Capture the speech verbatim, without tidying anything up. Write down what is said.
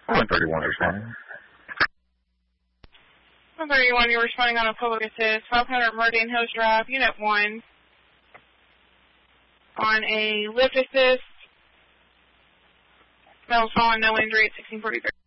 one thirty-one responding. one thirty-one, you're responding on a public assist, five hundred Meridian Hills Drive, Unit one, on a lift assist. That was falling, no injury at sixteen forty-three.